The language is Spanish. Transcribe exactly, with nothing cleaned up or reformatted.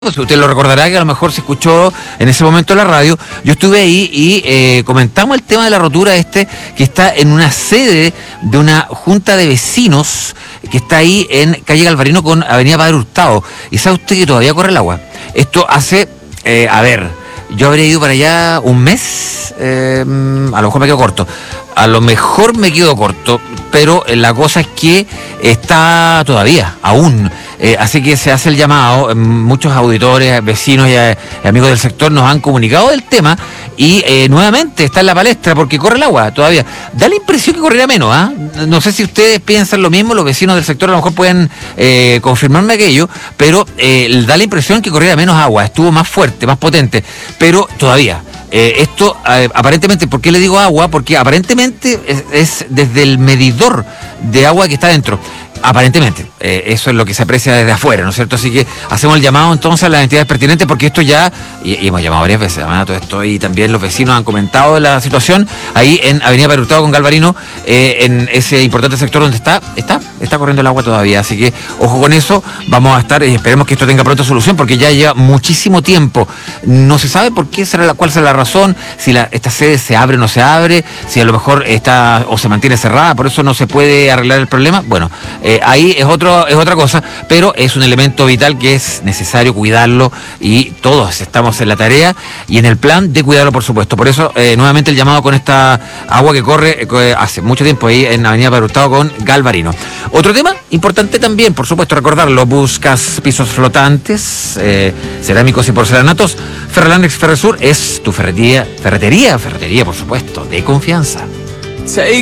Pues usted lo recordará que a lo mejor se escuchó en ese momento en la radio. Yo estuve ahí y eh, comentamos el tema de la rotura este que está en una sede de una junta de vecinos que está ahí en calle Galvarino con avenida Padre Hurtado. Y sabe usted que todavía corre el agua. Esto hace, eh, a ver, yo habría ido para allá un mes, eh, a lo mejor me quedo corto. A lo mejor me quedo corto, pero la cosa es que está todavía, aún. Eh, así que se hace el llamado, muchos auditores, vecinos y, eh, amigos del sector nos han comunicado del tema y eh, nuevamente está en la palestra porque corre el agua todavía. Da la impresión que correrá menos, ¿ah? ¿eh? No sé si ustedes piensan lo mismo, los vecinos del sector a lo mejor pueden eh, confirmarme aquello, pero eh, da la impresión que correrá menos agua, estuvo más fuerte, más potente, pero todavía. Eh, esto eh, aparentemente, ¿por qué le digo agua? Porque aparentemente es, es desde el medidor de agua que está dentro. Aparentemente, eh, eso es lo que se aprecia desde afuera, ¿no es cierto? Así que hacemos el llamado entonces a las entidades pertinentes porque esto ya, y, y hemos llamado varias veces, ¿no? Todo esto, y también los vecinos han comentado la situación ahí en avenida Padre Hurtado con Galvarino, eh, en ese importante sector donde está, está, está corriendo el agua todavía, así que ojo con eso, vamos a estar y esperemos que esto tenga pronto solución porque ya lleva muchísimo tiempo, no se sabe por qué será la, cuál será la razón, si la, esta sede se abre o no se abre, si a lo mejor está o se mantiene cerrada, por eso no se puede arreglar el problema, bueno, eh, ahí es otro es otra cosa, pero es un elemento vital que es necesario cuidarlo y todos estamos en la tarea y en el plan de cuidarlo, por supuesto. Por eso, eh, nuevamente el llamado con esta agua que corre eh, hace mucho tiempo ahí en avenida Padre Hurtado con Galvarino. Otro tema importante también, por supuesto, recordarlo, buscas pisos flotantes, eh, cerámicos y porcelanatos, Ferralanex Ferresur es tu ferretería, ferretería, ferretería, por supuesto, de confianza.